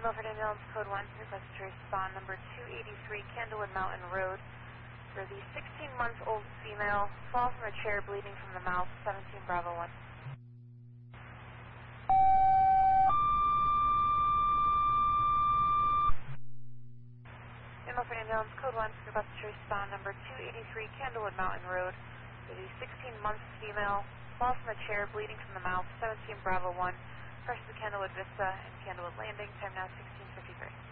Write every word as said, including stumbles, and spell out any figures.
Milford Ambulance Code one, request to respond number two eighty-three Candlewood Mountain Road for the sixteen-month-old female, fall from a chair, bleeding from the mouth, seventeen Bravo one. Milford Ambulance Code one, request to respond number two eighty-three Candlewood Mountain Road for the sixteen-month female, fall from a chair, bleeding from the mouth, seventeen Bravo one, pressure to Candlewood Vista and Candlewood Landing, time now sixteen fifty-three.